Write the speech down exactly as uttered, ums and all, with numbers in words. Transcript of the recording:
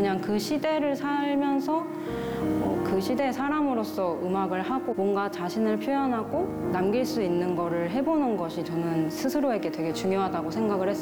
그냥 그 시대를 살면서 어, 그 시대의 사람으로서 음악을 하고 뭔가 자신을 표현하고 남길 수 있는 거를 해보는 것이 저는 스스로에게 되게 중요하다고 생각을 했어요.